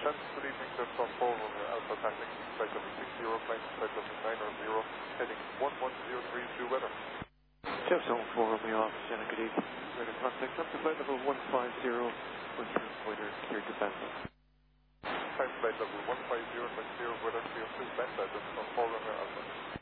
Chance, good evening, just on 4 Romeo Alpha taxing, flight level 60 plane, flight level 900, heading 11032 weather. Just on 4 Romeo Alpha, Jenna, good evening. Radar contact up to flight level 150, with weather clear to Banta. Time flight level 150, weather clear to Banta, just on 4 Romeo Alpha.